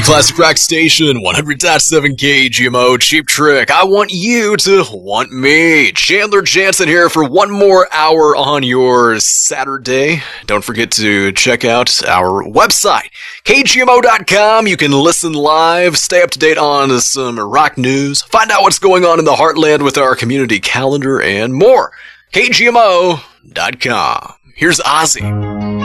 Classic Rock Station, 100.7 KGMO, Cheap Trick. I want you to want me. Chandler Jansen here for one more hour on your Saturday. Don't forget to check out our website, KGMO.com. You can listen live, stay up to date on some rock news, find out what's going on in the Heartland with our community calendar, and more. KGMO.com. Here's Ozzy.